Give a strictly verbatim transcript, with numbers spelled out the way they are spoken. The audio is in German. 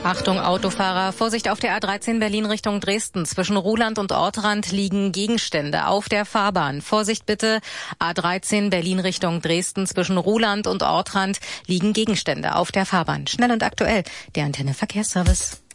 Achtung Autofahrer, Vorsicht auf der A dreizehn Berlin Richtung Dresden. Zwischen Ruhland und Ortrand liegen Gegenstände auf der Fahrbahn. Vorsicht bitte, A dreizehn Berlin Richtung Dresden. Zwischen Ruhland und Ortrand liegen Gegenstände auf der Fahrbahn. Schnell und aktuell, der Antenne Verkehrsservice.